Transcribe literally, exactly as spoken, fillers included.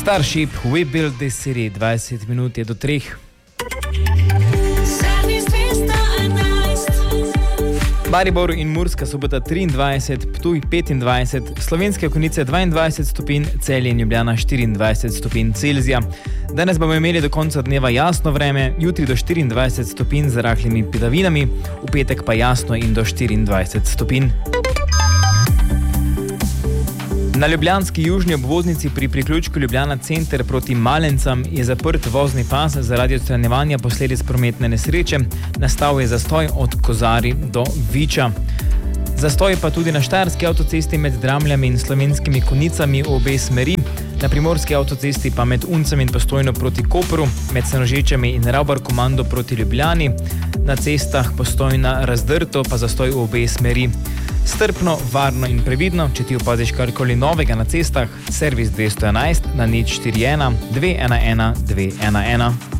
Starship, We Build This City, dvajset minut je do treh. Maribor in Murska Sobota triindvajset, Ptuj petindvajset, Slovenske Konjice dvaindvajset stopinj, Celje in Ljubljana štiriindvajset stopinj Celzija. Danes bomo imeli do konca dneva jasno vreme, jutri do štiriindvajset stopinj z rahlimi padavinami, v petek pa jasno in do štiriindvajset stopinj. Na ljubljanski južni obvoznici pri priključku Ljubljana center proti Malencam je zaprt vozni pas zaradi odstranjevanja posledic prometne nesreče. Nastal je zastoj od Kozari do Viča. Zastoj pa tudi na štajerski avtocesti med Dramljami in Slovenskimi Konjicami v obe smeri, na primorski avtocesti pa med Uncem in Postojno proti Kopru, med Senožečami in Ravbar komando proti Ljubljani, na cestah Postojna Razdrto pa zastoj v obe smeri. Strpno, varno in previdno, če ti opaziš karkoli novega na cestah, servis dvesto enajst na nič štiri ena dve ena ena dve ena ena.